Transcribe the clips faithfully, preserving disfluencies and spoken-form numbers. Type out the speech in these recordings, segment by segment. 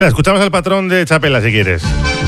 Escuchamos al patrón de Chapela, si quieres.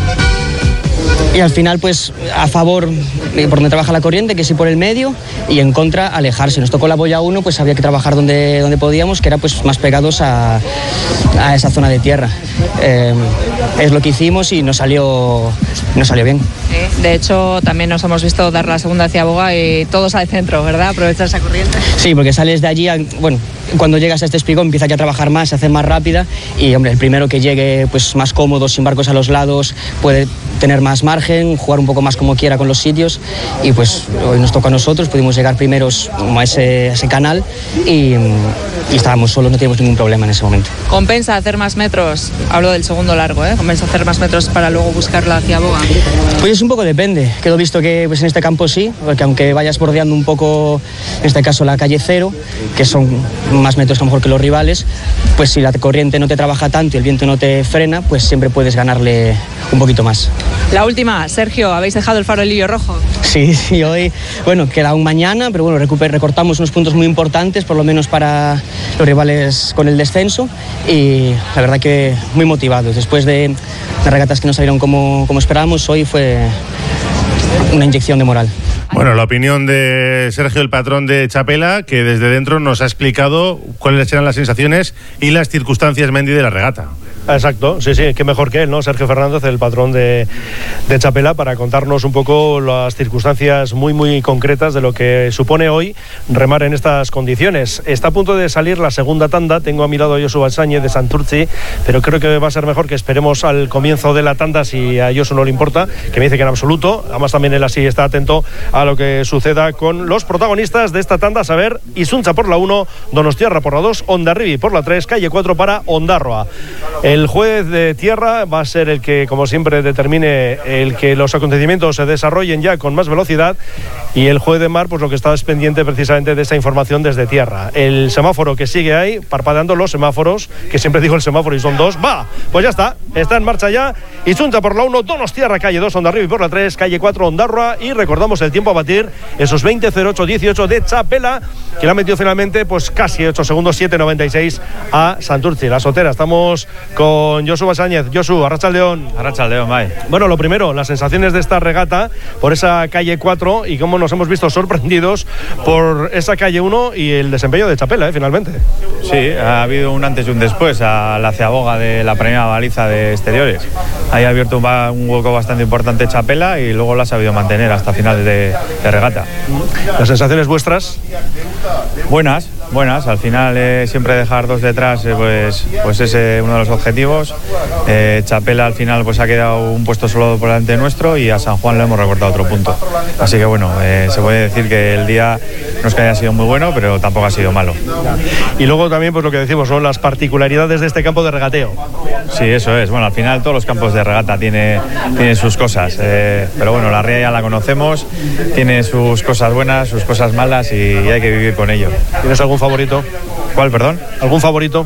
Y al final, pues, a favor por donde trabaja la corriente, que sí por el medio, y en contra, alejarse. Nos tocó la boya uno, pues había que trabajar donde, donde podíamos, que era pues más pegados a, a esa zona de tierra. Eh, es lo que hicimos y nos salió, nos salió bien. Sí, de hecho, también nos hemos visto dar la segunda hacia Boga y todos al centro, ¿verdad? Aprovechar esa corriente. Sí, porque sales de allí, a, bueno, cuando llegas a este espigón empieza ya a trabajar más, se hace más rápida y, hombre, el primero que llegue pues más cómodo, sin barcos a los lados, puede tener más margen, jugar un poco más como quiera con los sitios y pues hoy nos toca a nosotros, pudimos llegar primeros a ese, a ese canal y, y estábamos solos, no teníamos ningún problema en ese momento. ¿Compensa hacer más metros? Hablo del segundo largo, ¿eh? ¿Compensa hacer más metros para luego buscarla hacia Boga? Pues un poco depende, quedó visto que pues en este campo sí, porque aunque vayas bordeando un poco, en este caso la calle cero, que son más metros que a lo mejor que los rivales, pues si la corriente no te trabaja tanto y el viento no te frena, pues siempre puedes ganarle un poquito más. La última, Sergio, ¿habéis dejado el farolillo rojo? Sí, sí, hoy, bueno, queda aún mañana, pero bueno, recuper, recortamos unos puntos muy importantes, por lo menos para los rivales con el descenso, y la verdad que muy motivados. Después de las regatas que no salieron como, como esperábamos, hoy fue una inyección de moral. Bueno, la opinión de Sergio, el patrón de Chapela, que desde dentro nos ha explicado cuáles eran las sensaciones y las circunstancias, Mendy, de la regata. Exacto, sí, sí, qué mejor que él, ¿no? Sergio Fernández, el patrón de, de Chapela, para contarnos un poco las circunstancias muy, muy concretas de lo que supone hoy remar en estas condiciones. Está a punto de salir la segunda tanda, tengo a mi lado a Josu Balsáñez de Santurtzi, pero creo que va a ser mejor que esperemos al comienzo de la tanda, si a Josu no le importa, que me dice que en absoluto, además también él así está atento a lo que suceda con los protagonistas de esta tanda, a saber, Isuncha por la uno, Donostiarra por la dos, Hondarribi por la tres, calle cuatro para Ondarroa. El juez de tierra va a ser el que, como siempre, determine el que los acontecimientos se desarrollen ya con más velocidad, y el juez de mar, pues lo que está es pendiente precisamente de esa información desde tierra. El semáforo que sigue ahí, parpadeando los semáforos, que siempre digo el semáforo y son dos, va, pues ya está, está en marcha ya. Isuncha por la uno, Donostiarra calle dos, Hondarribi por la tres, calle cuatro, Ondarroa, y recordamos el tiempo a batir, esos veinte cero ocho dieciocho de Chapela, que le ha metido finalmente pues casi ocho segundos, siete noventa y seis a Santurtzi, la Sotera. Estamos con Josu Balsáñez. Josu, Arratsaldeon. Arratsaldeon, bye. Bueno, lo primero, las sensaciones de esta regata por esa calle cuatro y cómo nos hemos visto sorprendidos por esa calle uno y el desempeño de Chapela, ¿eh? Finalmente. Sí, ha habido un antes y un después a la ceaboga de la primera baliza de exteriores. Ahí ha abierto un, un hueco bastante importante Chapela y luego la ha sabido mantener hasta finales de, de regata. ¿Las sensaciones vuestras? Buenas, buenas. Al final eh, siempre dejar dos detrás eh, pues, pues es eh, uno de los objetivos. Eh, Chapela al final pues ha quedado un puesto solo por delante nuestro y a San Juan le hemos recortado otro punto. Así que bueno, eh, se puede decir que el día no es que haya sido muy bueno, pero tampoco ha sido malo. Y luego también pues lo que decimos, ¿no? Las particularidades de este campo de regateo. Sí, eso es. Bueno, al final todos los campos de regata tienen tiene sus cosas, eh, pero bueno, la ría ya la conocemos, tiene sus cosas buenas, sus cosas malas y, y hay que vivir con ello. ¿Tienes algún favorito? ¿Cuál, perdón? ¿Algún favorito?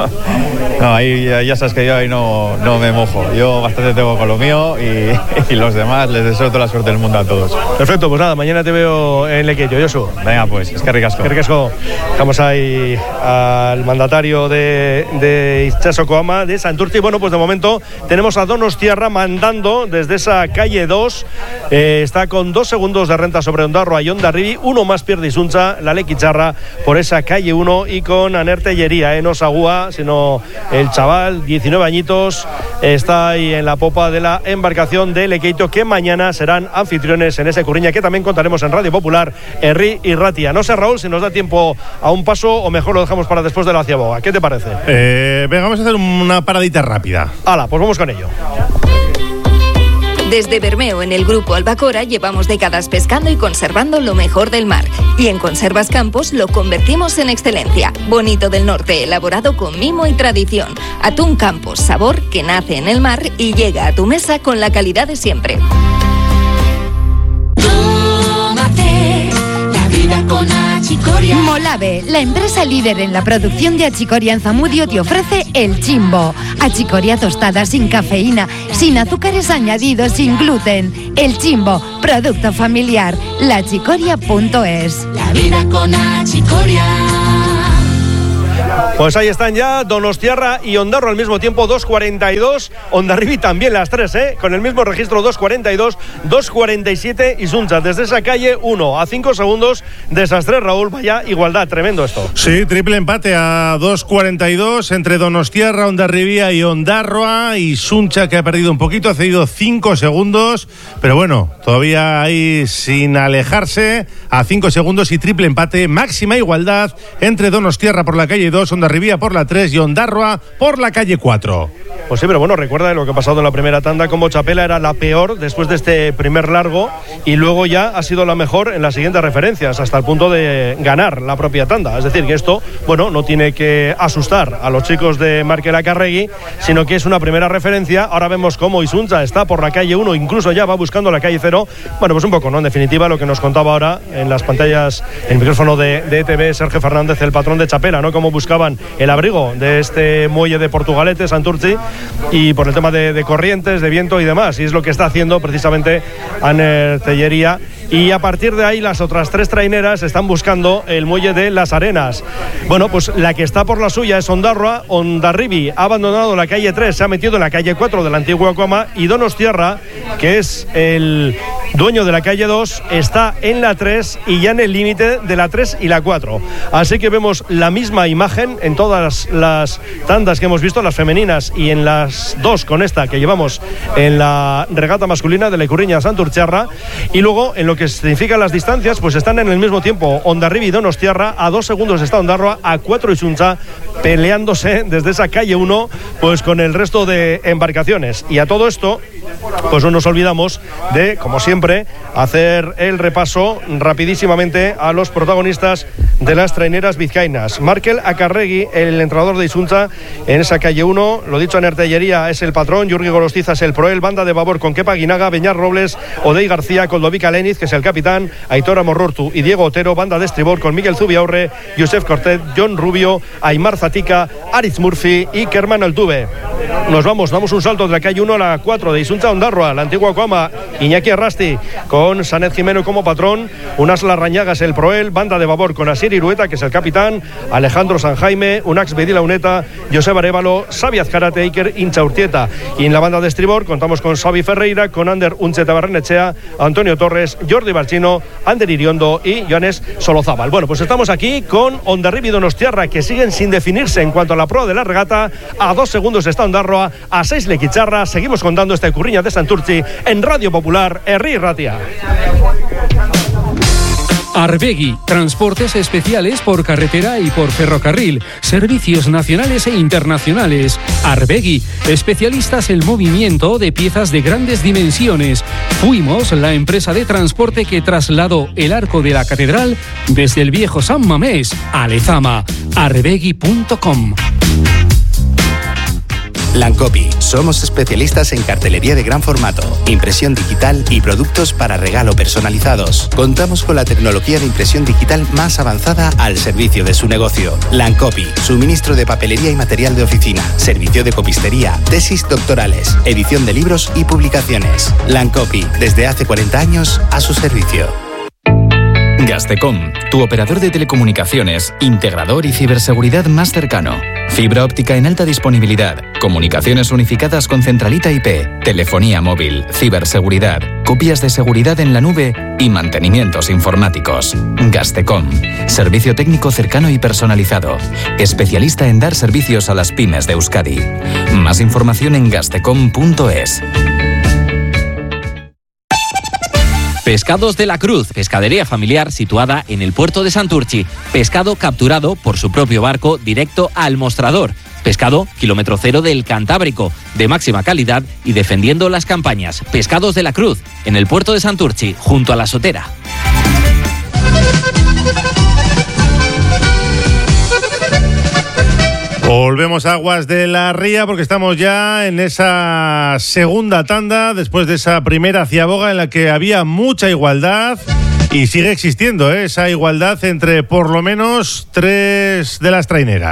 No, ahí ya sabes que yo ahí no, no me mojo. Yo bastante tengo con lo mío y, y los demás les deseo toda la suerte del mundo a todos. Perfecto, pues nada, mañana te veo en Lequeyo, Josu. Venga, pues, es que ricasco. Es que ricasco. Dejamos ahí al mandatario de, de Itxaso Coama, de Santurtzi. Bueno, pues de momento tenemos a Donostiarra mandando desde esa calle dos. Eh, está con dos segundos de renta sobre Ondarroa y Hondarribi. Uno más pierde Isuncha, la Lequicharra, por esa calle uno y con Anertellería, eh, no Sagúa, sino el chaval, diecinueve añitos, está ahí en la popa de la embarcación de Lequeito, que mañana serán anfitriones en ese Curriña, que también contaremos en Radio Popular, Herri y Ratia. No sé, Raúl, si nos da tiempo a un paso o mejor lo dejamos para después de la ciaboga. ¿Qué te parece? Eh, venga, vamos a hacer una paradita rápida. Hala, pues vamos con ello. Desde Bermeo, en el Grupo Albacora, llevamos décadas pescando y conservando lo mejor del mar. Y en Conservas Campos lo convertimos en excelencia. Bonito del Norte, elaborado con mimo y tradición. Atún Campos, sabor que nace en el mar y llega a tu mesa con la calidad de siempre. Tómate la vida con Achicoria. Molave, la empresa líder en la producción de achicoria en Zamudio, te ofrece el Chimbo. Achicoria tostada sin cafeína, sin azúcares añadidos, sin gluten. El Chimbo, producto familiar. la achicoria punto es. La vida con Achicoria. Pues ahí están ya Donostiarra y Ondarroa al mismo tiempo, dos cuarenta y dos. Hondarribia también las tres, ¿eh? Con el mismo registro, dos cuarenta y dos, dos cuarenta y siete. Y Suncha desde esa calle uno a cinco segundos de esas tres, Raúl. Vaya igualdad, tremendo esto. Sí, triple empate a dos cuarenta y dos entre Donostiarra, Hondarribia y Ondarroa. Y Suncha, que ha perdido un poquito, ha cedido cinco segundos. Pero bueno, todavía ahí sin alejarse, a cinco segundos y triple empate. Máxima igualdad entre Donostiarra por la calle dos, Hondarribia por la tres y Ondarroa por la calle cuatro. Pues sí, pero bueno, recuerda lo que ha pasado en la primera tanda, como Chapela era la peor después de este primer largo y luego ya ha sido la mejor en las siguientes referencias, hasta el punto de ganar la propia tanda. Es decir, que esto, bueno, no tiene que asustar a los chicos de Markel Acarregui, sino que es una primera referencia. Ahora vemos cómo Isunza está por la calle uno, incluso ya va buscando la calle cero. Bueno, pues un poco, ¿no? En definitiva, lo que nos contaba ahora en las pantallas, en el micrófono de, de E T V, Sergio Fernández, el patrón de Chapela, ¿no? Cómo buscaban el abrigo de este muelle de Portugalete, Santurtzi, y por el tema de, de corrientes, de viento y demás, y es lo que está haciendo precisamente Aner Tellería. Y a partir de ahí las otras tres traineras están buscando el muelle de Las Arenas. Bueno, pues la que está por la suya es Ondarroa. Hondarribia ha abandonado la calle tres, se ha metido en la calle cuatro de la antigua Coma, y Donostiarra, que es el dueño de la calle dos, está en la tres y ya en el límite de la tres y la cuatro. Así que vemos la misma imagen en todas las tandas que hemos visto, las femeninas y en las dos con esta que llevamos en la regata masculina de la Icurriña Santurtziarra. Y luego en lo que significan las distancias, pues están en el mismo tiempo Hondarribia y Donostiarra. A dos segundos está Ondarroa, a cuatro Isunza, peleándose desde esa calle uno pues con el resto de embarcaciones. Y a todo esto pues no nos olvidamos de, como siempre, hacer el repaso rapidísimamente a los protagonistas de las traineras vizcaínas. Markel Acarregui, el entrenador de Isunza, en esa calle uno. Lo dicho, Aner Tellería es el patrón, Jurgi Gorostiza es el proel, banda de babor con Kepa Guinaga, Beñar Robles, Odey García, Coldovica Leniz, que es el capitán, Aitor Amorortu y Diego Otero, banda de estribor con Miguel Zubiaurre, Josef Cortet, John Rubio, Aymar Zatica, Aritz Murphy y Kerman Altuve. Nos vamos, damos un salto de la calle uno a la cuatro de Isunza Ondarroa, la antigua Coma, Iñaki Arrasti con Sanet Jimeno como patrón, Unas Larrañagas el proel, banda de babor con Asier Irueta, que es el capitán, Alejandro San Jaime, Unax Bedila Uneta, Josep Arevalo, Xavi Azcarate, Iker Incha Urtieta. Y en la banda de estribor contamos con Xavi Ferreira, con Ander Uncheta Barrenechea, Antonio Torres, Jordi Barchino, Ander Iriondo y Joanes Solozábal. Bueno, pues estamos aquí con Hondarribia y Donostiarra, que siguen sin definirse en cuanto a la prueba de la regata. A dos segundos está Ondarroa, a seis Lequicharra. Seguimos contando esta Icurriña de Santurtzi en Radio Popular, Herri Ratia. Arbegui, transportes especiales por carretera y por ferrocarril, servicios nacionales e internacionales. Arbegui, especialistas en movimiento de piezas de grandes dimensiones. Fuimos la empresa de transporte que trasladó el arco de la catedral desde el viejo San Mamés a Lezama. arbegui punto com. Lancopi, somos especialistas en cartelería de gran formato, impresión digital y productos para regalo personalizados. Contamos con la tecnología de impresión digital más avanzada al servicio de su negocio. Lancopi, suministro de papelería y material de oficina, servicio de copistería, tesis doctorales, edición de libros y publicaciones. Lancopi, desde hace cuarenta años a su servicio. Gastecom, tu operador de telecomunicaciones, integrador y ciberseguridad más cercano. Fibra óptica en alta disponibilidad, comunicaciones unificadas con centralita I P, telefonía móvil, ciberseguridad, copias de seguridad en la nube y mantenimientos informáticos. Gastecom, servicio técnico cercano y personalizado, especialista en dar servicios a las pymes de Euskadi. Más información en gastecom punto es. Pescados de la Cruz, pescadería familiar situada en el puerto de Santurtzi. Pescado capturado por su propio barco directo al mostrador. Pescado kilómetro cero del Cantábrico, de máxima calidad y defendiendo las campañas. Pescados de la Cruz, en el puerto de Santurtzi, junto a la Sotera. Volvemos a aguas de la ría porque estamos ya en esa segunda tanda después de esa primera ciaboga en la que había mucha igualdad y sigue existiendo, ¿eh? Esa igualdad entre por lo menos tres de las traineras.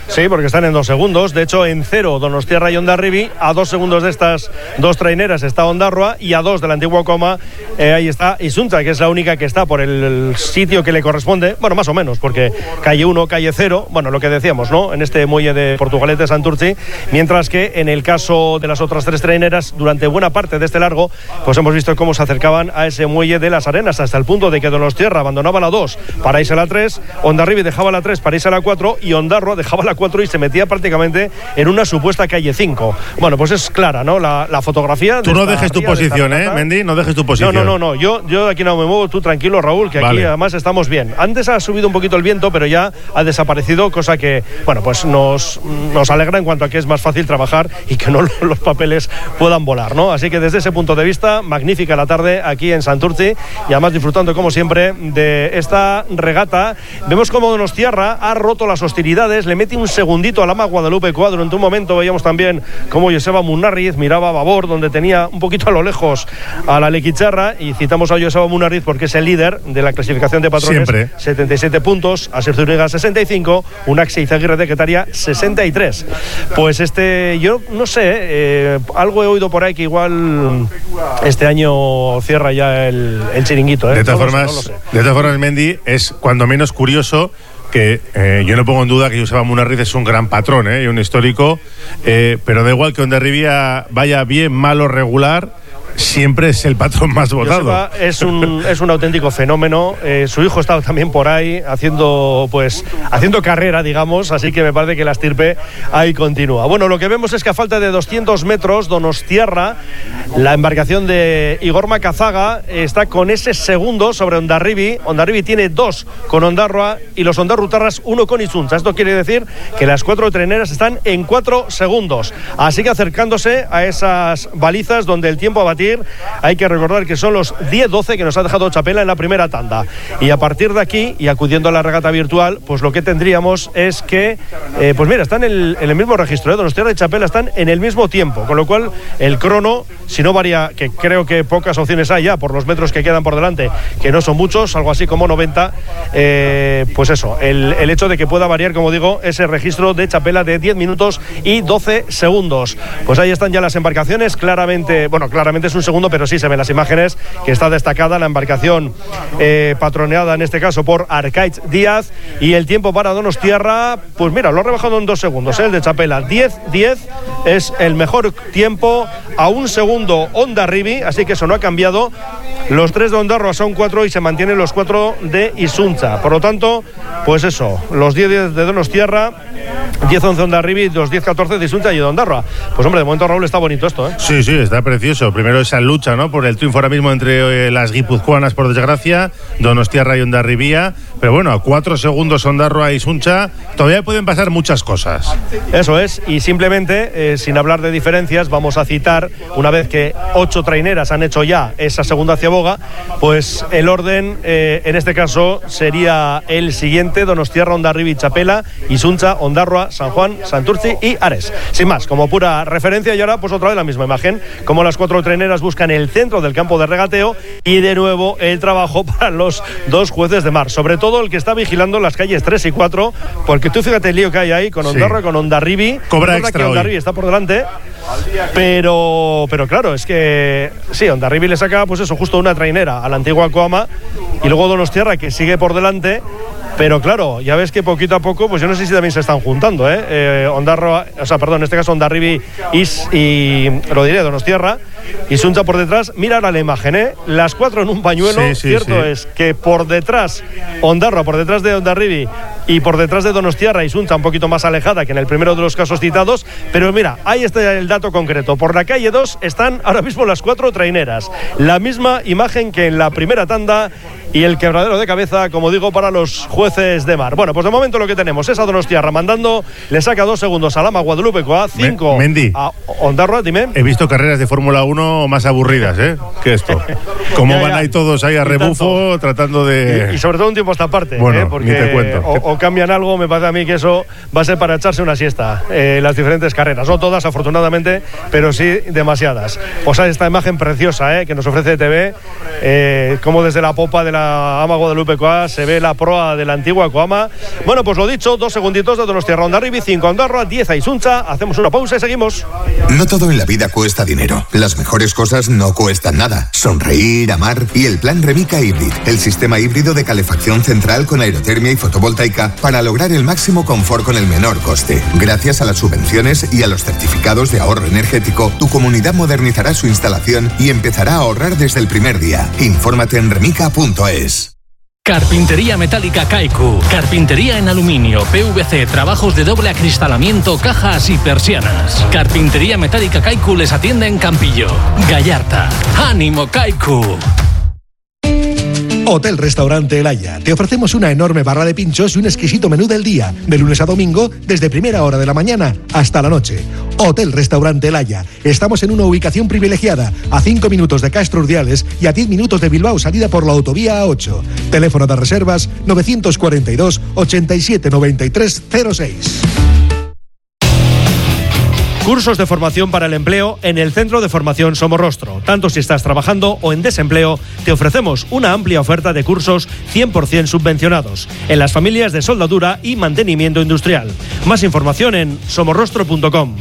Sí, porque están en dos segundos. De hecho, en cero Donostiarra y Hondarribia. A dos segundos de estas dos traineras está Ondarroa y a dos de la antigua Coma eh, ahí está Isunza, que es la única que está por el, el sitio que le corresponde. Bueno, más o menos, porque calle uno, calle cero, bueno, lo que decíamos, ¿no? En este muelle de Portugalete Santurtzi. Mientras que en el caso de las otras tres traineras, durante buena parte de este largo, pues hemos visto cómo se acercaban a ese muelle de las Arenas, hasta el punto de que Donostiarra abandonaba la dos para irse a la tres, Hondarribia dejaba la tres para irse a la cuatro y Ondarroa dejaba la cuatro y se metía prácticamente en una supuesta calle cinco. Bueno, pues es clara, ¿no? La, la fotografía. Tú no dejes tu posición, ¿eh, Mendy? No dejes tu posición. No, no, no, no. Yo, yo aquí no me muevo, tú tranquilo, Raúl, que aquí vale. Además estamos bien. Antes ha subido un poquito el viento, pero ya ha desaparecido, cosa que, bueno, pues nos, nos alegra en cuanto a que es más fácil trabajar y que no los papeles puedan volar, ¿no? Así que desde ese punto de vista, magnífica la tarde aquí en Santurtzi y además disfrutando, como siempre, de esta regata. Vemos cómo Donostiarra ha roto las hostilidades, le mete un segundito al ama Guadalupe Coa. Durante un momento veíamos también cómo Joseba Munarriz miraba a babor, donde tenía un poquito a lo lejos a la Lequicharra, y citamos a Joseba Munarriz porque es el líder de la clasificación de patrones. Siempre. setenta y siete puntos, Asier Zúñiga sesenta y cinco, Unaxe Izaguirre de Getaria sesenta y tres. Pues este, yo no sé, eh, algo he oído por ahí que igual este año cierra ya el, el chiringuito. ¿eh? De todas no formas, sé, no de todas formas, Mendy, es cuando menos curioso que eh, yo no pongo en duda que Joseba Munarriz es un gran patrón eh, y un histórico, eh, pero da igual que Hondarribia vaya bien, mal o regular, siempre es el patrón más votado. Joseba es un, es un auténtico fenómeno. Eh, su hijo está también por ahí haciendo, pues, haciendo carrera, digamos, así que me parece que la estirpe ahí continúa. Bueno, lo que vemos es que a falta de doscientos metros, Donostiarra, la embarcación de Igor Macazaga, está con ese segundo sobre Hondarribia. Hondarribia tiene dos con Ondarroa y los ondarrutarras uno con Isunza. Esto quiere decir que las cuatro treneras están en cuatro segundos. Así que acercándose a esas balizas donde el tiempo a batir, hay que recordar que son los diez doce que nos ha dejado Chapela en la primera tanda. Y a partir de aquí, y acudiendo a la regata virtual, pues lo que tendríamos es que, eh, pues mira, están en el, en el mismo registro, ¿eh? Donostiarra y Chapela están en el mismo tiempo, con lo cual el crono, si no varía, que creo que pocas opciones hay ya por los metros que quedan por delante, que no son muchos, algo así como noventa, eh, pues eso, el, el hecho de que pueda variar, como digo, ese registro de Chapela de diez minutos y doce segundos. Pues ahí están ya las embarcaciones, claramente, bueno, claramente es un segundo, pero sí se ven las imágenes que está destacada la embarcación eh, patroneada en este caso por Arcaiz Díaz, y el tiempo para Donostiarra, pues mira, lo ha rebajado en dos segundos, ¿eh? El de Chapela diez diez es el mejor tiempo, a un segundo Hondarribia, así que eso no ha cambiado. Los tres de Ondarroa son cuatro y se mantienen los cuatro de Isunza. Por lo tanto, pues eso, los diez diez de Donostiarra, diez once Hondarribia y los diez catorce de Isunza y de Ondarroa. Pues hombre, de momento, Raúl, está bonito esto, ¿eh? Sí, sí, está precioso. Primero esa lucha, ¿no?, por el triunfo ahora mismo entre eh, las guipuzcoanas, por desgracia, Donostiarra y Hondarribia. Pero bueno, a cuatro segundos Ondarroa y Isunza, todavía pueden pasar muchas cosas. Eso es, y simplemente, eh, sin hablar de diferencias, vamos a citar, una vez que ocho traineras han hecho ya esa segunda ciaboga, pues el orden, eh, en este caso, sería el siguiente: Donostiarra, Hondarribia y Chapela, Isunza, Ondarroa, San Juan, Santurtzi y Ares. Sin más, como pura referencia, y ahora pues otra vez la misma imagen, como las cuatro traineras buscan el centro del campo de regateo, y de nuevo el trabajo para los dos jueces de mar, sobre todo el que está vigilando las calles tres y cuatro, porque tú fíjate el lío que hay ahí con Ondarroa y sí. con Hondarribia. Cobra extra que Hondarribia está por delante, pero pero claro, es que sí, Hondarribia le saca pues eso, justo una trainera a la antigua Coama, y luego Donostiarra, que sigue por delante. Pero claro, ya ves que poquito a poco, pues yo no sé si también se están juntando, ¿eh? eh Ondarroa, o sea, perdón, en este caso Hondarribia Is, y lo diré, Donostiarra, y Isunza por detrás. Mira ahora la imagen, ¿eh? Las cuatro en un pañuelo. Sí, sí, cierto sí. Es que por detrás, Ondarroa, por detrás de Hondarribia y por detrás de Donostiarra, Isunza un poquito más alejada que en el primero de los casos citados. Pero mira, ahí está el dato concreto. Por la calle dos están ahora mismo las cuatro traineras. La misma imagen que en la primera tanda. Y el quebradero de cabeza, como digo, para los jueces de mar. Bueno, pues de momento lo que tenemos es a Donostiarra mandando, le saca dos segundos al ama Guadalupe Coa, cinco Mendy, a Ondarroa, dime. He visto carreras de Fórmula uno más aburridas, ¿eh? Que esto. Como ya, van ya. ahí todos ahí a rebufo, tanto. tratando de... Y, y sobre todo un tiempo a esta parte, bueno, ¿eh? Porque ni te cuento. O, o cambian algo, me parece a mí que eso va a ser para echarse una siesta, eh, las diferentes carreras. No todas, afortunadamente, pero sí demasiadas. Pues hay esta imagen preciosa, ¿eh? Que nos ofrece T V, eh, como desde la popa de la a Ama Guadalupe Coa, se ve la proa de la antigua Coama. Bueno, pues lo dicho, dos segunditos de Donostiarra Hondarribia, cinco a Ondarroa, diez a Isuncha. Hacemos una pausa y seguimos. No todo en la vida cuesta dinero. Las mejores cosas no cuestan nada. Sonreír, amar y el plan Remica Hybrid, el sistema híbrido de calefacción central con aerotermia y fotovoltaica para lograr el máximo confort con el menor coste. Gracias a las subvenciones y a los certificados de ahorro energético, tu comunidad modernizará su instalación y empezará a ahorrar desde el primer día. Infórmate en remica punto es. Carpintería Metálica Kaiku. Carpintería en aluminio, P V C, trabajos de doble acristalamiento, cajas y persianas. Carpintería Metálica Kaiku les atiende en Campillo, Gallarta. ¡Ánimo, Kaiku! Hotel Restaurante El Haya. Te ofrecemos una enorme barra de pinchos y un exquisito menú del día, de lunes a domingo, desde primera hora de la mañana hasta la noche. Hotel Restaurante El Haya. Estamos en una ubicación privilegiada, a cinco minutos de Castro Urdiales y a diez minutos de Bilbao, salida por la autovía A ocho. Teléfono de reservas novecientos cuarenta y dos, ochenta y siete, noventa y tres, cero seis. Cursos de formación para el empleo en el Centro de Formación Somorrostro. Tanto si estás trabajando o en desempleo, te ofrecemos una amplia oferta de cursos cien por ciento subvencionados en las familias de soldadura y mantenimiento industrial. Más información en somorrostro punto com.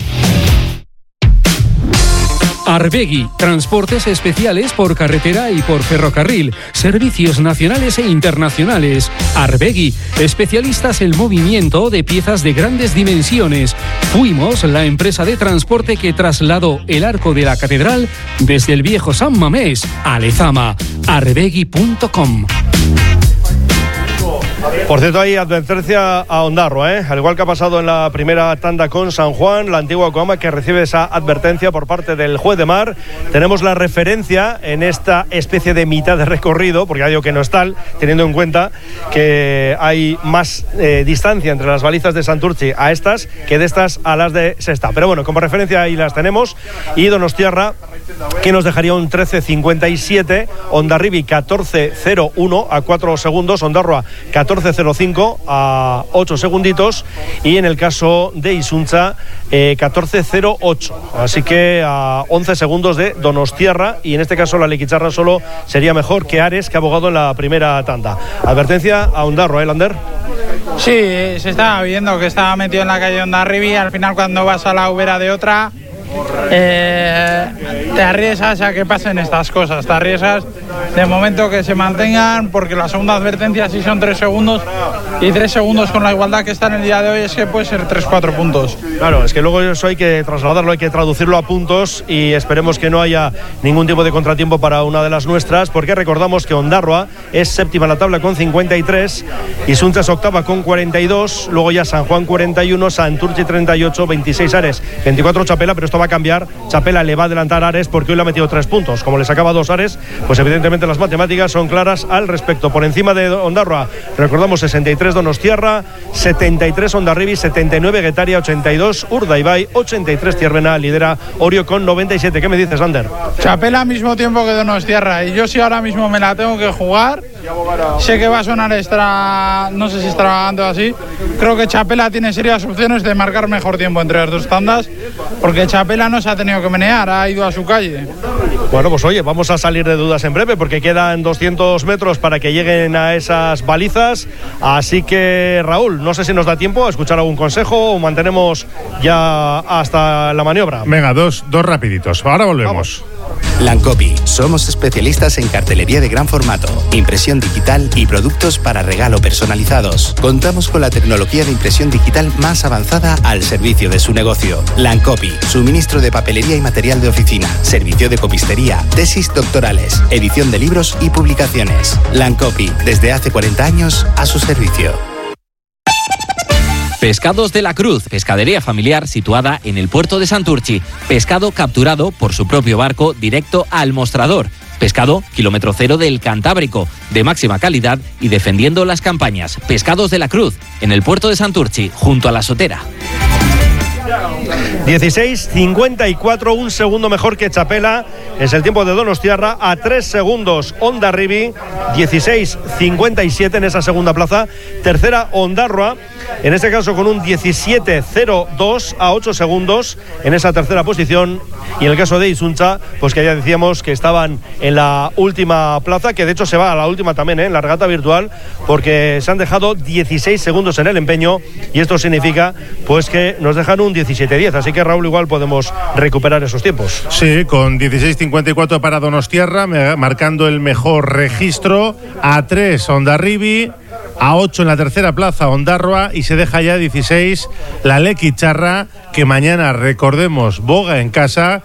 Arbegui, transportes especiales por carretera y por ferrocarril, servicios nacionales e internacionales. Arbegui, especialistas en movimiento de piezas de grandes dimensiones. Fuimos la empresa de transporte que trasladó el arco de la catedral desde el viejo San Mamés a Lezama. arbegui punto com. Por cierto, hay advertencia a Ondarroa, ¿eh? Al igual que ha pasado en la primera tanda con San Juan, la antigua Coama que recibe esa advertencia por parte del juez de mar. Tenemos la referencia en esta especie de mitad de recorrido, porque ya digo que no es tal, teniendo en cuenta que hay más eh, distancia entre las balizas de Santurtzi a estas que de estas a las de Sesta. Pero bueno, como referencia ahí las tenemos. Y Donostiarra, que nos dejaría un trece cincuenta y siete, Hondarribia catorce cero uno a cuatro segundos, Ondarroa catorce cero cinco a ocho segunditos, y en el caso de Isuncha eh, catorce cero ocho, así que a once segundos de Donostiarra, y en este caso la Liquicharra solo sería mejor que Ares, que ha abogado en la primera tanda. Advertencia a Ondarroa, ¿eh, Lander? Sí, se estaba viendo que estaba metido en la calle Hondarribia. Al final, cuando vas a la ubera de otra, eh, te arriesgas a que pasen estas cosas, te arriesgas de momento que se mantengan, porque la segunda advertencia sí son tres segundos, y tres segundos con la igualdad que está en el día de hoy es que puede ser tres cuatro puntos. Claro, es que luego eso hay que trasladarlo, hay que traducirlo a puntos, y esperemos que no haya ningún tipo de contratiempo para una de las nuestras, porque recordamos que Ondarroa es séptima en la tabla con cincuenta y tres, Isuncha es octava con cuarenta y dos, luego ya San Juan cuarenta y uno, Santurtzi treinta y ocho, veintiséis Ares, veinticuatro Chapela, pero esto va a cambiar. Chapela le va a adelantar a Ares porque hoy le ha metido tres puntos. Como le sacaba dos Ares, pues evidentemente las matemáticas son claras al respecto. Por encima de Ondarroa, recordamos sesenta y tres Donostiarra, setenta y tres Hondarribia, setenta y nueve Guetaria, ochenta y dos Urdaibai, ochenta y tres Tiervena, lidera Orio con noventa y siete. ¿Qué me dices, Ander? Chapela al mismo tiempo que Donostiarra, y yo si ahora mismo me la tengo que jugar, sé que va a sonar extra, no sé si extravagante o así, creo que Chapela tiene serias opciones de marcar mejor tiempo entre las dos tandas, porque Chapela no se ha tenido que menear, ha ido a su calle. Bueno, pues oye, vamos a salir de dudas en breve, porque quedan doscientos metros para que lleguen a esas balizas, así que Raúl, no sé si nos da tiempo a escuchar algún consejo o mantenemos ya hasta la maniobra. Venga, dos, dos rapiditos, ahora volvemos. Vamos. Lancopi, somos especialistas en cartelería de gran formato, impresión digital y productos para regalo personalizados. Contamos con la tecnología de impresión digital más avanzada al servicio de su negocio. Lancopi, suministro de papelería y material de oficina, servicio de copistería, tesis doctorales, edición de libros y publicaciones. Lancopi, desde hace cuarenta años a su servicio. Pescados de la Cruz, pescadería familiar situada en el puerto de Santurtzi. Pescado capturado por su propio barco directo al mostrador. Pescado kilómetro cero del Cantábrico, de máxima calidad y defendiendo las campañas. Pescados de la Cruz, en el puerto de Santurtzi, junto a la Sotera. dieciséis cincuenta y cuatro, un segundo mejor que Chapela, es el tiempo de Donostiarra, a tres segundos Hondarribia, dieciséis cincuenta y siete en esa segunda plaza, tercera Ondarroa, en este caso con un diecisiete cero dos a ocho segundos en esa tercera posición, y en el caso de Isuncha, pues que ya decíamos que estaban en la última plaza, que de hecho se va a la última también, ¿eh? En la regata virtual, porque se han dejado dieciséis segundos en el empeño, y esto significa pues que nos dejan un diecisiete diez, así que Raúl, igual podemos recuperar esos tiempos. Sí, con dieciséis cincuenta y cuatro para Donostiarra, marcando el mejor registro. A tres Hondarribi, a ocho en la tercera plaza Ondarroa, y se deja ya dieciséis la Lequicharra, que mañana, recordemos, boga en casa.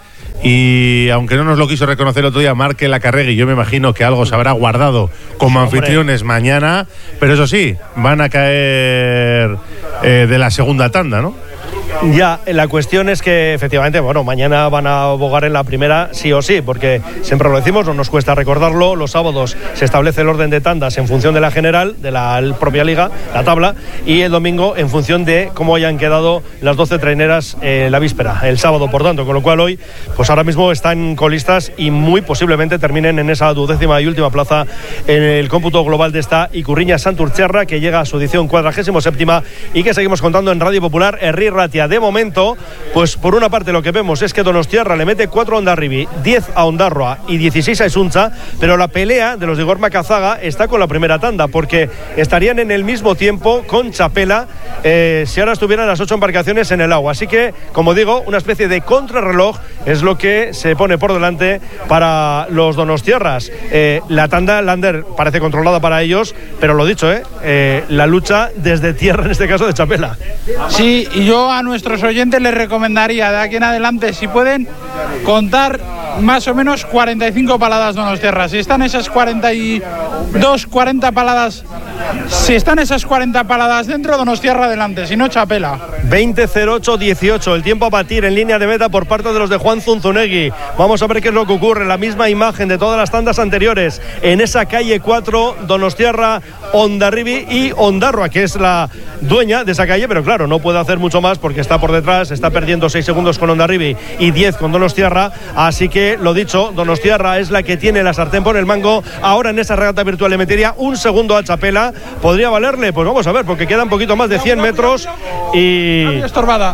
Y aunque no nos lo quiso reconocer el otro día Marque Lacarregui, yo me imagino que algo se habrá guardado como anfitriones mañana, pero eso sí, van a caer eh, de la segunda tanda, ¿no? Ya, la cuestión es que efectivamente, bueno, mañana van a bogar en la primera sí o sí, porque siempre lo decimos, no nos cuesta recordarlo, los sábados se establece el orden de tandas en función de la general, de la propia liga, la tabla, y el domingo en función de cómo hayan quedado las doce traineras eh, la víspera, el sábado, por tanto, con lo cual hoy, pues ahora mismo están colistas y muy posiblemente terminen en esa duodécima y última plaza en el cómputo global de esta Icurriña Santurtziarra, que llega a su edición cuadragésimo séptima y que seguimos contando en Radio Popular, Herri Ratia. De momento, pues por una parte lo que vemos es que Donostiarra le mete cuatro a Hondarribi, diez a Ondarroa y dieciséis a Isuncha, pero la pelea de los de Igor Macazaga está con la primera tanda, porque estarían en el mismo tiempo con Chapela eh, si ahora estuvieran las ocho embarcaciones en el agua. Así que, como digo, una especie de contrarreloj es lo que se pone por delante para los donostiarras. Eh, la tanda Lander parece controlada para ellos, pero lo dicho, eh, eh, la lucha desde tierra, en este caso de Chapela. Sí, y yo a nuestros oyentes les recomendaría de aquí en adelante, si pueden, contar más o menos cuarenta y cinco paladas donostiarras. Si están esas cuarenta y dos, cuarenta paladas, si están esas cuarenta paladas dentro, Donostiarra adelante, si no, Chapela. veinte cero ocho dieciocho, el tiempo a batir en línea de meta por parte de los de Juan Zunzunegui. Vamos a ver qué es lo que ocurre. La misma imagen de todas las tandas anteriores en esa calle cuatro, Donostiarra, Hondarribi y Ondarroa, que es la dueña de esa calle, pero claro, no puede hacer mucho más porque está por detrás, está perdiendo seis segundos con Hondarribi y diez con Donostiarra, así que lo dicho, Donostiarra es la que tiene la sartén por el mango. Ahora en esa regata virtual le metería un segundo a Chapela. ¿Podría valerle? Pues vamos a ver, porque queda un poquito más de cien metros y... Estorbada.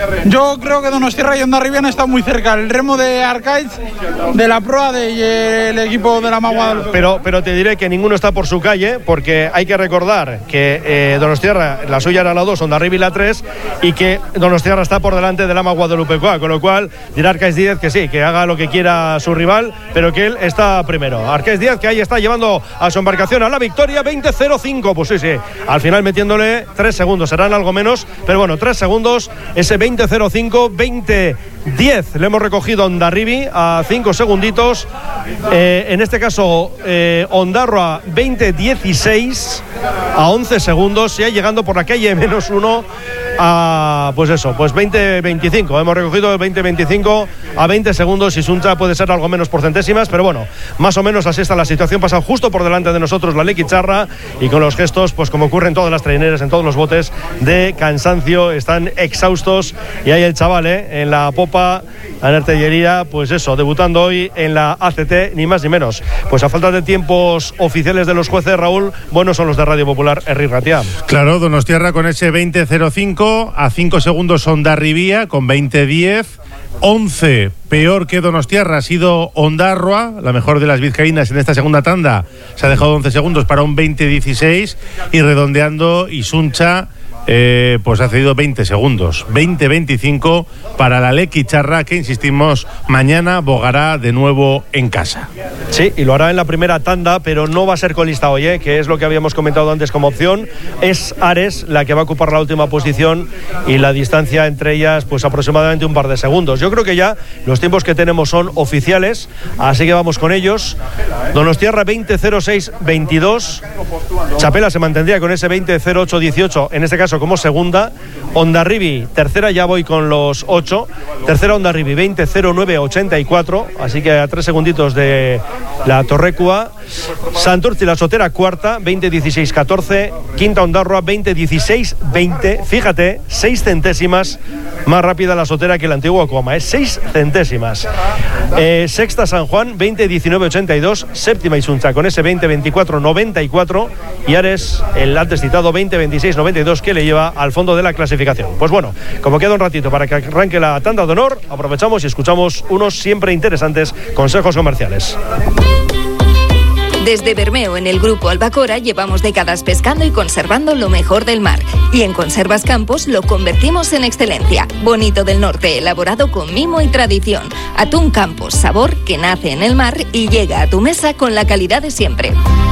Yo creo que Donostiarra y Hondarribi han estado muy cerca. El remo de Arcaiz, de la proa del equipo de la Magua. Pero, pero te diré que ninguno está por su calle, porque hay que recordar que eh, Donostiarra, la suya era la dos, Hondarribi la tres, y que Donostiarra está por delante de la Magua de Lupecoa, con lo cual dirá Arcaiz Díaz que sí, que haga lo que quiera su rival, pero que él está primero. Arcaiz Díaz, que ahí está llevando a su embarcación a la victoria, veinte cero cinco, pues sí, sí, al final metiéndole tres segundos, serán algo menos, pero bueno, tres segundos, ese veinte cero cinco, veinte diez, le hemos recogido a Hondarribi a cinco segunditos, eh, en este caso eh, Ondarroa veinte dieciséis a once segundos, ya llegando por la calle menos uno a, pues eso, pues veinte veinticinco, hemos recogido el veinte veinticinco a veinte segundos, y Isuncha puede ser algo menos por centésimas, pero bueno, más o menos así está la situación. Pasa justo por delante de nosotros la Lequicharra, y con los gestos, pues como ocurre en todas las traineras, en todos los botes, de cansancio, están exhaustos, y ahí el chaval, ¿eh? En la popa, en artillería, pues eso, debutando hoy en la A C T, ni más ni menos. Pues a falta de tiempos oficiales de los jueces, Raúl, buenos son los de Radio Popular, Herri Ratia. Claro, Donostiarra con ese veinte cero cinco, a cinco segundos Hondarribia con veinte diez, once peor que Donostiarra ha sido Ondarroa, la mejor de las vizcaínas en esta segunda tanda, se ha dejado once segundos para un veinte dieciséis, y redondeando Isuncha, Eh, pues ha cedido veinte segundos, veinte veinticinco para la Lequicharra, que insistimos, mañana bogará de nuevo en casa. Sí, y lo hará en la primera tanda, pero no va a ser colista hoy, ¿eh? Que es lo que habíamos comentado antes como opción. Es Ares la que va a ocupar la última posición, y la distancia entre ellas, pues aproximadamente un par de segundos. Yo creo que ya los tiempos que tenemos son oficiales, así que vamos con ellos. Donostiarra veinte cero seis veintidós, Chapela se mantendría con ese veinte cero ocho dieciocho, en este caso como segunda. Hondarribi, tercera, ya voy con los ocho. Tercera Hondarribi, veinte cero nueve ochenta y cuatro, así que a tres segunditos de la Torrecua. Santurtzi La Sotera cuarta, veinte dieciséis catorce. Quinta Ondarroa, veinte dieciséis veinte. Fíjate, seis centésimas más rápida La Sotera que el antiguo Coma, ¿eh? seis centésimas. Eh, sexta San Juan, veinte diecinueve ochenta y dos. Séptima Isunza con ese veinte veinticuatro noventa y cuatro. Y Ares, el antes citado, veinte veintiséis noventa y dos, que le lleva al fondo de la clasificación. Pues bueno, como queda un ratito para que arranque la tanda de honor, aprovechamos y escuchamos unos siempre interesantes consejos comerciales. Desde Bermeo, en el Grupo Albacora, llevamos décadas pescando y conservando lo mejor del mar. Y en Conservas Campos lo convertimos en excelencia. Bonito del Norte, elaborado con mimo y tradición. Atún Campos, sabor que nace en el mar y llega a tu mesa con la calidad de siempre.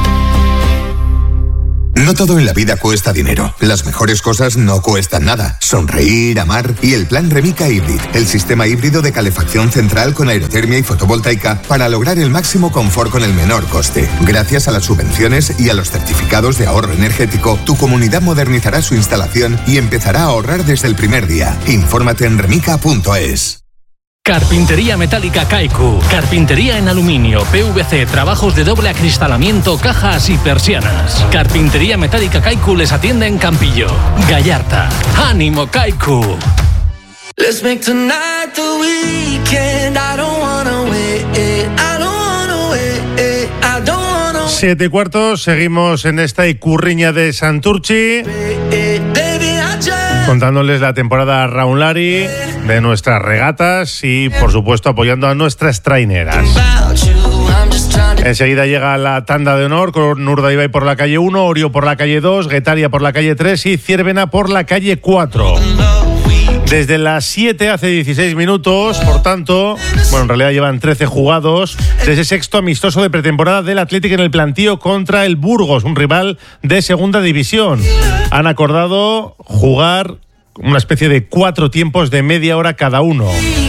No todo en la vida cuesta dinero. Las mejores cosas no cuestan nada. Sonreír, amar y el plan Remica Hybrid, el sistema híbrido de calefacción central con aerotermia y fotovoltaica para lograr el máximo confort con el menor coste. Gracias a las subvenciones y a los certificados de ahorro energético, tu comunidad modernizará su instalación y empezará a ahorrar desde el primer día. Infórmate en remica punto es. Carpintería metálica Kaiku. Carpintería en aluminio, P V C, trabajos de doble acristalamiento, cajas y persianas. Carpintería metálica Kaiku les atiende en Campillo, Gallarta. ¡Ánimo, Kaiku! Let's make tonight the weekend. I don't wanna wait. I don't wanna wait. I don't wanna. Siete cuartos, seguimos en esta icurriña de Santurtzi, contándoles la temporada Raunlari de nuestras regatas y, por supuesto, apoyando a nuestras traineras. Enseguida llega la tanda de honor con Urdaibai por la calle uno, Orio por la calle dos, Guetaria por la calle tres y Ciervena por la calle cuatro. Desde las siete hace dieciséis minutos, por tanto, bueno, en realidad llevan trece jugados, de ese sexto amistoso de pretemporada del Athletic en el plantío contra el Burgos, un rival de segunda división. Han acordado jugar una especie de cuatro tiempos de media hora cada uno.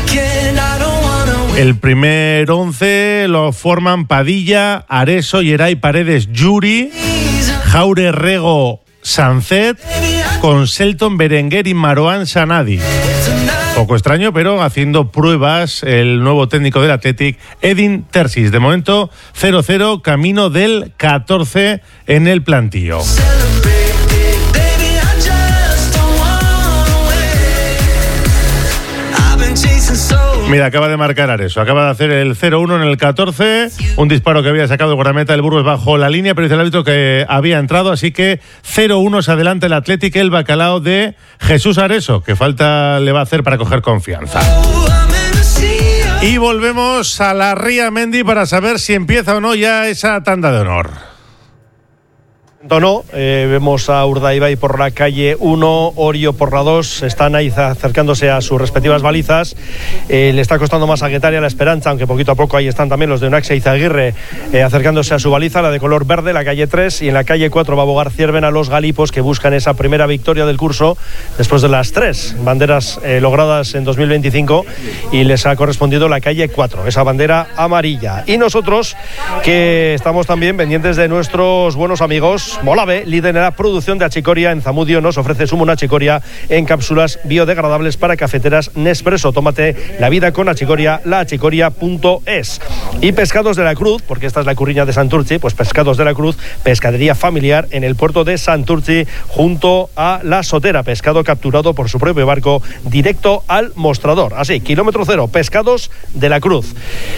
El primer once lo forman Padilla, Areso, Yeray, Paredes, Yuri, Jaure, Rego, Sancet, con Selton, Berenguer y Marouane Sanadi. Poco extraño, pero haciendo pruebas el nuevo técnico del Athletic, Edin Terzic. De momento, cero cero, camino del catorce en el plantío. Mira, acaba de marcar Areso, acaba de hacer el cero uno en el catorce, un disparo que había sacado el guardameta del Burgos bajo la línea, pero dice el árbitro que había entrado, así que cero uno se adelanta el Athletic, el bacalao de Jesús Areso, que falta le va a hacer para coger confianza. Y volvemos a la Ría Mendy para saber si empieza o no ya esa tanda de honor. No, eh, vemos a Urdaibai por la calle uno, Orio por la dos, están ahí acercándose a sus respectivas balizas. Eh, le está costando más a Guetaria la Esperanza, aunque poquito a poco ahí están también los de Unax e Izaguirre eh, acercándose a su baliza, la de color verde, la calle tres, y en la calle cuatro va a abogar Ciervena, los galipos que buscan esa primera victoria del curso después de las tres banderas eh, logradas en dos mil veinticinco, y les ha correspondido la calle cuatro, esa bandera amarilla. Y nosotros, que estamos también pendientes de nuestros buenos amigos, Molave, líder en la producción de achicoria en Zamudio, nos ofrece zumo achicoria en cápsulas biodegradables para cafeteras Nespresso. Tómate la vida con achicoria, la achicoria punto es. Y Pescados de la Cruz, porque esta es la curriña de Santurtzi, pues Pescados de la Cruz, pescadería familiar en el puerto de Santurtzi, junto a La Sotera, pescado capturado por su propio barco directo al mostrador. Así, kilómetro cero, Pescados de la Cruz.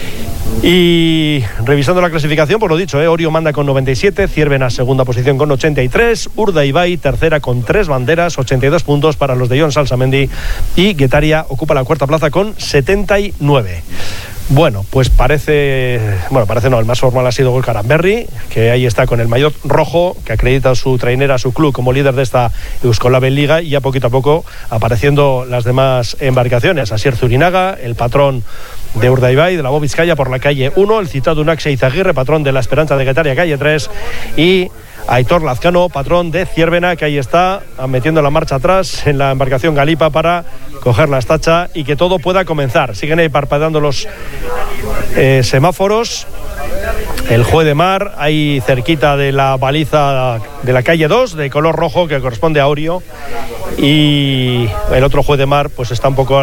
Y revisando la clasificación, por lo dicho, ¿eh? Orio manda con noventa y siete, Ciervena segunda posición con ochenta y tres, Urdaibai tercera con tres banderas, ochenta y dos puntos para los de Jon Salsamendi, y Guetaria ocupa la cuarta plaza con setenta y nueve. Bueno, pues parece, bueno, parece no, el más formal ha sido Gorka Aranberri, que ahí está con el maillot rojo, que acredita a su trainera, a su club como líder de esta Euskolabel Liga, y ya poquito a poco apareciendo las demás embarcaciones. Asier Zurinaga, el patrón de Urdaibai, de la Bo Vizcaya por la calle uno, el citado Unax e Izaguirre, patrón de la Esperanza de Guetaria, calle tres, y Aitor Lazcano, patrón de Ciervena, que ahí está metiendo la marcha atrás en la embarcación Galipa para coger la estacha y que todo pueda comenzar. Siguen ahí parpadeando los eh, semáforos. El juez de mar, ahí cerquita de la baliza de la calle dos, de color rojo, que corresponde a Orio. Y el otro juez de mar pues está un poco a la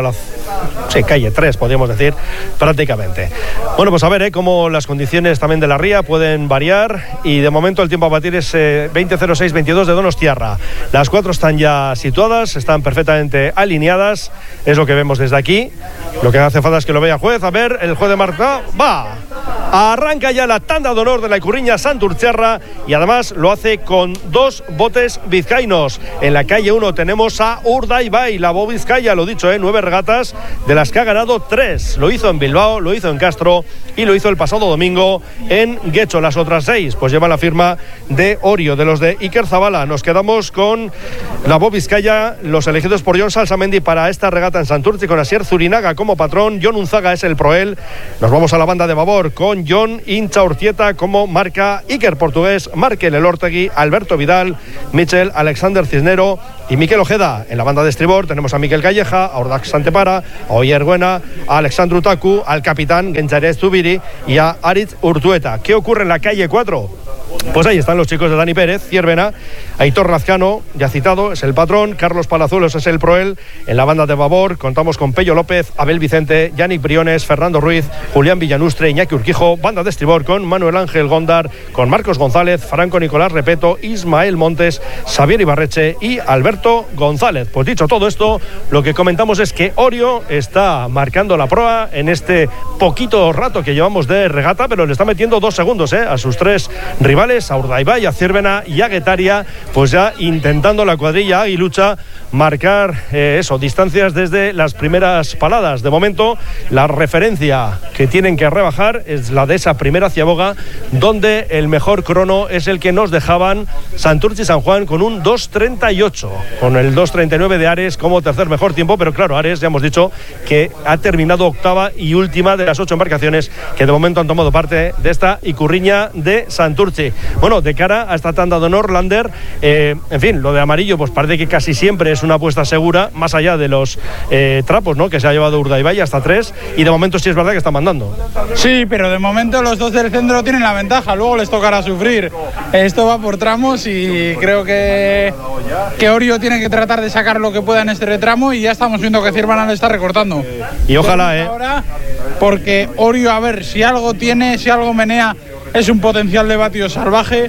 sí, calle tres, podríamos decir, prácticamente. Bueno, pues a ver, ¿eh? cómo las condiciones también de la ría pueden variar, y de momento el tiempo a batir es eh, veinte cero seis veintidós de Donostiarra. Las cuatro están ya situadas, están perfectamente alineadas, es lo que vemos desde aquí. Lo que hace falta es que lo vea juez. A ver, el juez de marca va. Arranca ya la tanda de honor de la Icurriña Santurtziarra, y además lo hace con dos botes vizcaínos. En la calle uno tenemos a Urdaibai, la Bo Vizcaya, lo dicho, ¿eh? nueve regatas, de las que ha ganado tres. Lo hizo en Bilbao, lo hizo en Castro y lo hizo el pasado domingo en Guecho. Las otras seis pues llevan la firma de Orio, de los de Iker Zabala. Nos quedamos con la Bo Vizcaya, los elegidos por Jon Salsamendi para esta regata en Santurtzi, con Asier Zurinaga como patrón. Jon Unzaga es el proel. Nos vamos a la banda de babor con Jon Incha Urtieta como marca, Iker Portugués, Markel Elortegui, Alberto Vidal, Michel Alexander Cisnero y Miquel Ojeda. En la banda de estribor tenemos a Miquel Calleja, a Ordax Santepara, a Oyer Buena, a Alexandru Taku, al capitán Gentzarez Zubiri y a Aritz Urtueta. ¿Qué ocurre en la calle cuatro? Pues ahí están los chicos de Dani Pérez, Ciervena, Aitor Lazcano, ya citado, es el patrón, Carlos Palazuelos es el proel. En la banda de babor contamos con Pello López, Abel Vicente, Yannick Briones, Fernando Ruiz, Julián Villanustre, Iñaki Urquijo. Banda de estribor con Manuel Ángel Gondar, con Marcos González, Franco Nicolás Repeto, Ismael Montes, Xavier Ibarreche y Alberto González. Pues dicho todo esto, lo que comentamos es que Orio está marcando la proa en este poquito rato que llevamos de regata, pero le está metiendo dos segundos ¿eh? a sus tres rivales, a Urdaibai, a Ciervena y a Guetaria, pues ya intentando la cuadrilla aguilucha marcar eh, eso, distancias desde las primeras paladas. De momento, la referencia que tienen que rebajar es la de esa primera ciaboga, donde el mejor crono es el que nos dejaban Santurtzi y San Juan con un dos treinta y ocho, con el dos treinta y nueve de Ares como tercer mejor tiempo, pero claro, Ares ya hemos dicho que ha terminado octava y última de las ocho embarcaciones que de momento han tomado parte de esta Icurriña de Santurtzi. Bueno, de cara a esta tanda de honor, Lander, eh, en fin, lo de amarillo pues parece que casi siempre es una apuesta segura, más allá de los eh, trapos, ¿no?, que se ha llevado Urdaibai hasta tres, y de momento sí es verdad que está mandando. Sí, pero de momento los dos del centro tienen la ventaja, luego les tocará sufrir. Esto va por tramos y creo que, que Orio tiene que tratar de sacar lo que pueda en este retramo, y ya estamos viendo que Ciervana le está recortando. Y ojalá, ¿eh? Ahora, porque Orio, a ver, si algo tiene, si algo menea, es un potencial de vatio salvaje,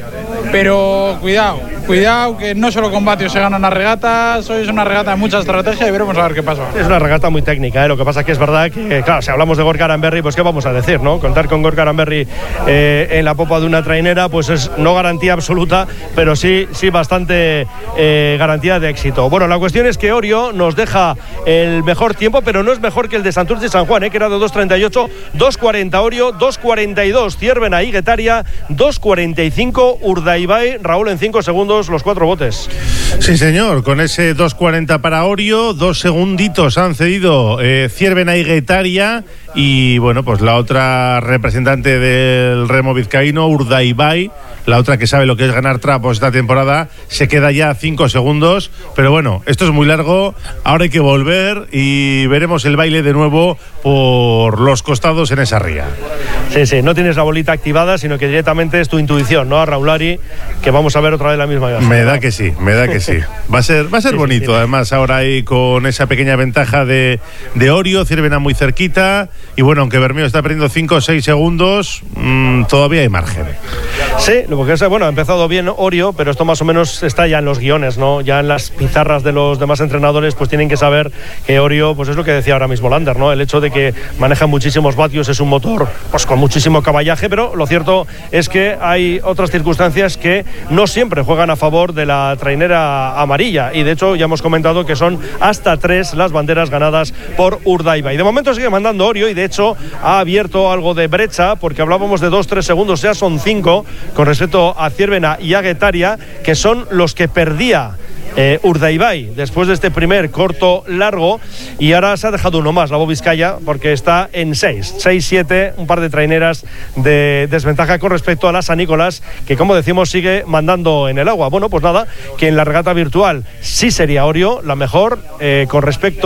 pero cuidado, cuidado, que no solo con vatios se ganan las regatas. Hoy es una regata de mucha estrategia y veremos a ver qué pasa. Es una regata muy técnica, ¿eh? Lo que pasa es que es verdad que, claro, si hablamos de Gorka Aranberri, pues qué vamos a decir, ¿no? Contar con Gorka Aranberri eh, en la popa de una trainera, pues es no garantía absoluta, pero sí, sí bastante eh, garantía de éxito. Bueno, la cuestión es que Orio nos deja el mejor tiempo, pero no es mejor que el de Santurtzi y San Juan, ¿eh? Que era de dos treinta y ocho, dos cuarenta Orio, dos cuarenta y dos Ciervena y Guetaria, dos cuarenta y cinco Urdaibai. Raúl, en cinco segundos los cuatro botes. Sí, señor, con ese dos cuarenta para Orio, dos segunditos han cedido eh, Ciervena y Guetaria, y bueno, pues la otra representante del remo vizcaíno, Urdaibai, la otra que sabe lo que es ganar trapos esta temporada, se queda ya a cinco segundos, pero bueno, esto es muy largo, ahora hay que volver y veremos el baile de nuevo por los costados en esa ría. Sí, sí, no tienes la bolita activada, sino que directamente es tu intuición, ¿no? A Raulari, que vamos a ver otra vez la misma imagen. Me da que sí, me da que sí. Va a ser, va a ser sí, bonito, sí, además, ahora ahí con esa pequeña ventaja de, de Orio, Ciervena muy cerquita, y bueno, aunque Bermeo está perdiendo cinco o seis segundos, mmm, todavía hay margen. Sí, porque es, bueno, ha empezado bien Orio, pero esto más o menos está ya en los guiones, ¿no? Ya en las pizarras de los demás entrenadores, pues tienen que saber que Orio, pues es lo que decía ahora mismo Lander, ¿no? El hecho de que maneja muchísimos vatios, es un motor pues con muchísimo caballaje, pero lo cierto es que hay otras circunstancias que no siempre juegan a favor de la trainera amarilla, y de hecho ya hemos comentado que son hasta tres las banderas ganadas por Urdaibai. De momento sigue mandando Orio, y de hecho ha abierto algo de brecha, porque hablábamos de dos tres segundos, ya son cinco con respecto a Ciervena y a Guetaria, que son los que perdía Eh, Urdaibai después de este primer corto largo, y ahora se ha dejado uno más, la Bo Vizcaya, porque está en seis siete, un par de traineras de desventaja con respecto a la San Nicolás, que como decimos sigue mandando en el agua. Bueno, pues nada, que en la regata virtual sí sería Orio la mejor, eh, con respecto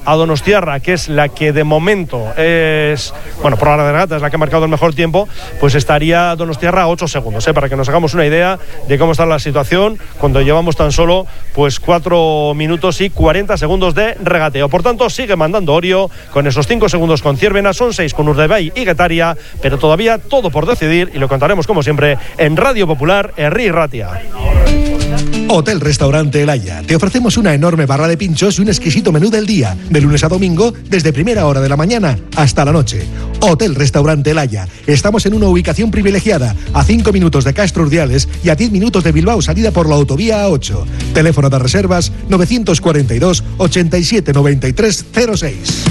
a Donostiarra, que es la que de momento es, bueno, por la regata es la que ha marcado el mejor tiempo, pues estaría Donostiarra a ocho segundos, ¿eh? Para que nos hagamos una idea de cómo está la situación cuando llevamos tan solo pues cuatro minutos y cuarenta segundos de regateo. Por tanto, sigue mandando Orio con esos cinco segundos con Ciervena, son seis con Urdaibai y Getaria, pero todavía todo por decidir y lo contaremos como siempre en Radio Popular, Herri Ratia. Hotel Restaurante El Haya. Te ofrecemos una enorme barra de pinchos y un exquisito menú del día, de lunes a domingo, desde primera hora de la mañana hasta la noche. Hotel Restaurante El Haya. Estamos en una ubicación privilegiada, a cinco minutos de Castro Urdiales y a diez minutos de Bilbao, salida por la autovía A ocho. Teléfono de reservas novecientos cuarenta y dos, ochenta y siete, noventa y tres, cero seis.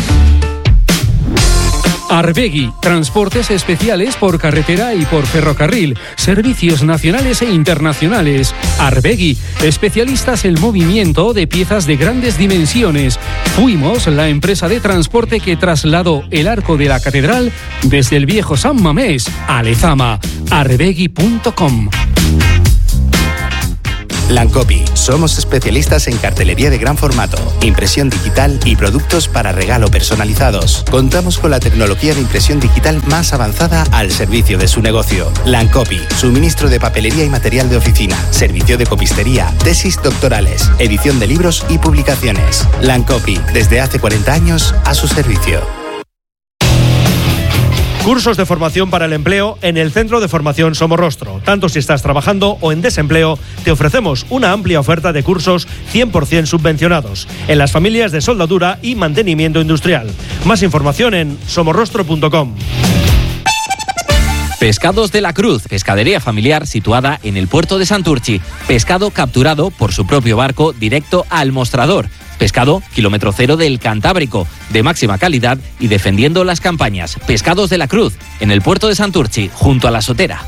Arbegui, transportes especiales por carretera y por ferrocarril, servicios nacionales e internacionales. Arbegui, especialistas en movimiento de piezas de grandes dimensiones. Fuimos la empresa de transporte que trasladó el arco de la catedral desde el viejo San Mamés a Lezama. arbegui punto com. Lancopi. Somos especialistas en cartelería de gran formato, impresión digital y productos para regalo personalizados. Contamos con la tecnología de impresión digital más avanzada al servicio de su negocio. Lancopi. Suministro de papelería y material de oficina, servicio de copistería, tesis doctorales, edición de libros y publicaciones. Lancopi. Desde hace cuarenta años a su servicio. Cursos de formación para el empleo en el Centro de Formación Somorrostro. Tanto si estás trabajando o en desempleo, te ofrecemos una amplia oferta de cursos cien por ciento subvencionados en las familias de soldadura y mantenimiento industrial. Más información en somorrostro punto com. Pescados de la Cruz, pescadería familiar situada en el puerto de Santurchi. Pescado capturado por su propio barco directo al mostrador. Pescado kilómetro cero del Cantábrico, de máxima calidad y defendiendo las campañas. Pescados de la Cruz, en el puerto de Santurchi, junto a la Sotera.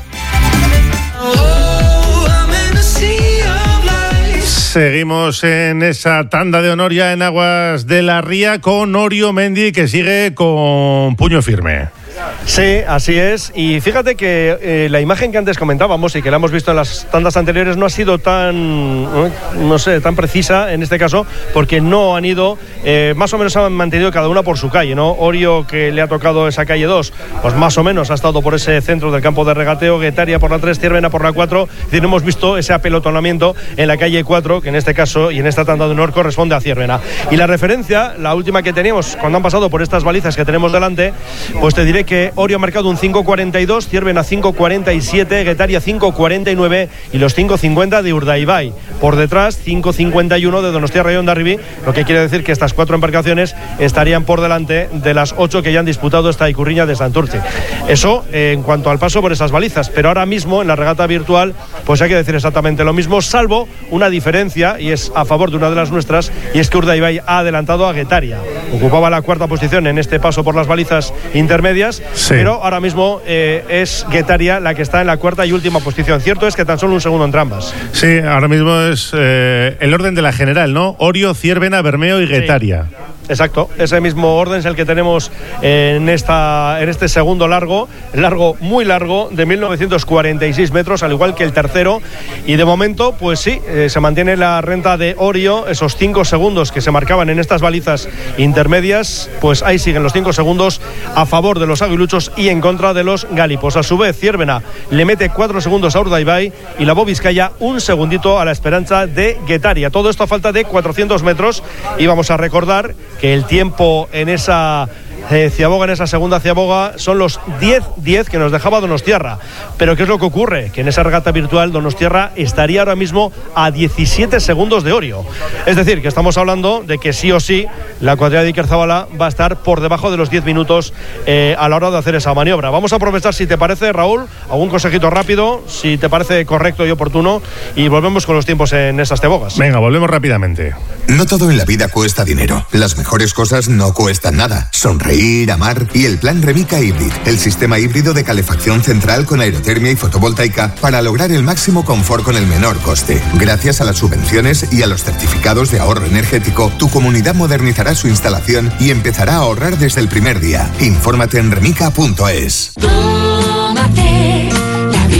Seguimos en esa tanda de honor ya en aguas de la Ría con Orio Mendy, que sigue con puño firme. Sí, así es. Y fíjate que eh, la imagen que antes comentábamos y que la hemos visto en las tandas anteriores no ha sido tan, no, no sé, tan precisa en este caso, porque no han ido, eh, más o menos han mantenido cada una por su calle, ¿no? Orio, que le ha tocado esa calle dos, pues más o menos ha estado por ese centro del campo de regateo, Getaria por la tres, Ciervena por la cuatro. Es decir, hemos visto ese apelotonamiento en la calle cuatro, que en este caso y en esta tanda de honor corresponde a Ciervena. Y la referencia, la última que teníamos cuando han pasado por estas balizas que tenemos delante, pues te diré que Orio ha marcado un cinco cuarenta y dos, Ciervena cinco cuarenta y siete, Getaria cinco cuarenta y nueve y los cinco cincuenta de Urdaibai. Por detrás, cinco cincuenta y uno de Donostiarra y Hondarribia, lo que quiere decir que estas cuatro embarcaciones estarían por delante de las ocho que ya han disputado esta Icurriña de Santurce. Eso eh, en cuanto al paso por esas balizas, pero ahora mismo en la regata virtual pues hay que decir exactamente lo mismo, salvo una diferencia, y es a favor de una de las nuestras, y es que Urdaibai ha adelantado a Getaria. Ocupaba la cuarta posición en este paso por las balizas intermedias, sí. Pero ahora mismo eh, es Getaria la que está en la cuarta y última posición. Cierto es que tan solo un segundo entre ambas. Sí, ahora mismo es eh, el orden de la general, ¿no? Orio, Ciervena, Bermeo y Getaria. Sí. Exacto, ese mismo orden es el que tenemos en, esta, en este segundo largo, largo, muy largo, de mil novecientos cuarenta y seis metros, al igual que el tercero. Y de momento, pues sí, eh, se mantiene la renta de Orio, esos cinco segundos que se marcaban en estas balizas intermedias, pues ahí siguen los cinco segundos a favor de los aguiluchos y en contra de los gálipos. A su vez, Ciervena le mete cuatro segundos a Urdaibai y la Bobiscaya un segundito a la Esperanza de Getaria. Todo esto a falta de cuatrocientos metros, y vamos a recordar que el tiempo en esa eh, ciaboga, en esa segunda ciaboga, son los diez diez que nos dejaba Donostiarra. Pero ¿qué es lo que ocurre? Que en esa regata virtual Donostiarra estaría ahora mismo a diecisiete segundos de Orio. Es decir, que estamos hablando de que sí o sí la cuadrilla de Iker Zabala va a estar por debajo de los diez minutos eh, a la hora de hacer esa maniobra. Vamos a aprovechar, si te parece, Raúl, algún consejito rápido, si te parece correcto y oportuno, y volvemos con los tiempos en esas ciabogas. Venga, volvemos rápidamente. No todo en la vida cuesta dinero. Las mejores cosas no cuestan nada. Sonreír, amar y el plan Remica Hybrid, el sistema híbrido de calefacción central con aerotermia y fotovoltaica para lograr el máximo confort con el menor coste. Gracias a las subvenciones y a los certificados de ahorro energético, tu comunidad modernizará su instalación y empezará a ahorrar desde el primer día. Infórmate en remica punto es. Tómate la vida.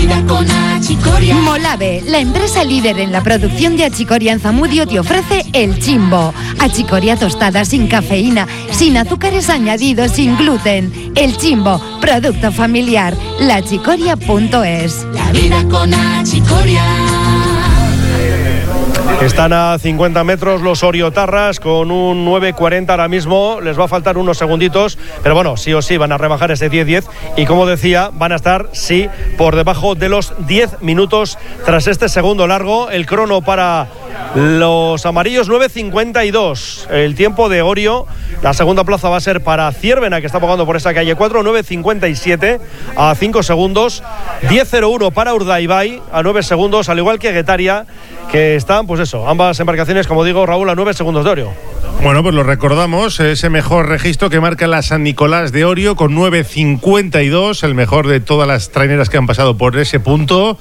vida con achicoria. Molave, la empresa líder en la producción de achicoria en Zamudio, te ofrece el Chimbo. Achicoria tostada sin cafeína, sin azúcares añadidos, sin gluten. El Chimbo, producto familiar. lachicoria punto es. La vida con achicoria. Están a cincuenta metros los oriotarras con un nueve cuarenta ahora mismo. Les va a faltar unos segunditos, pero bueno, sí o sí van a rebajar ese diez diez y como decía, van a estar, sí, por debajo de los diez minutos tras este segundo largo. El crono para los amarillos nueve cincuenta y dos. El tiempo de Orio, la segunda plaza va a ser para Ciervena, que está pagando por esa calle cuatro, nueve cincuenta y siete a cinco segundos. diez cero uno para Urdaibai a nueve segundos, al igual que Guetaria, que están, pues eso, ambas embarcaciones, como digo, Raúl, a nueve segundos de Orio. Bueno, pues lo recordamos, ese mejor registro que marca la San Nicolás de Orio con nueve cincuenta y dos, el mejor de todas las traineras que han pasado por ese punto.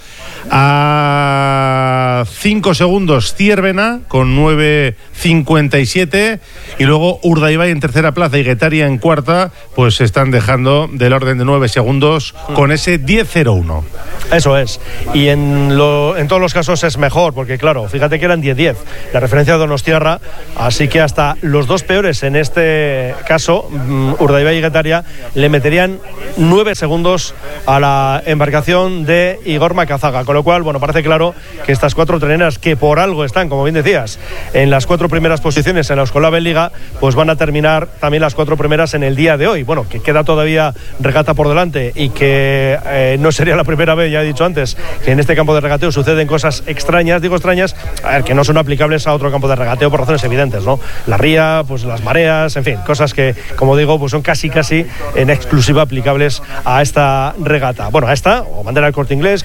A cinco segundos Ciervena con nueve cincuenta y siete y luego Urdaibai en tercera plaza y Guetaria en cuarta, pues se están dejando del orden de nueve segundos con ese diez cero uno. Eso es, y en, lo, en todos los casos es mejor, porque claro, fíjate que eran diez diez, la referencia de Donostiarra, así que hasta los dos peores en este caso, Urdaibai y Guetaria, le meterían nueve segundos a la embarcación de Igor Macazaga, con lo cual, bueno, parece claro que estas cuatro treneras que por algo están, como bien decías, en las cuatro primeras posiciones en la Euskolabel Liga, pues van a terminar también las cuatro primeras en el día de hoy. Bueno, que queda todavía regata por delante y que eh, no sería la primera vez, ya he dicho antes, que en este campo de regateo suceden cosas extrañas, digo extrañas, a ver, que no son aplicables a otro campo de regateo por razones evidentes, ¿no? La ría, pues las mareas, en fin, cosas que, como digo, pues son casi casi en exclusiva aplicables a esta regata. Bueno, a esta, o bandera del Corte Inglés,